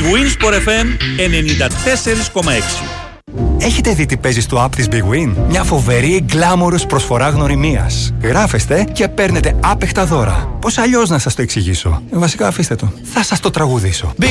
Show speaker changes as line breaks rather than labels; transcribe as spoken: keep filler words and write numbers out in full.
Winsport εφ εμ ενενήντα τέσσερα κόμμα έξι.
Έχετε δει τι παίζει στο app της Big Win? Μια φοβερή γκλάμορος προσφορά γνωριμίας. Γράφεστε και παίρνετε άπεχτα δώρα. Πώς αλλιώς να σας το εξηγήσω? Βασικά αφήστε το. Θα σας το τραγουδήσω.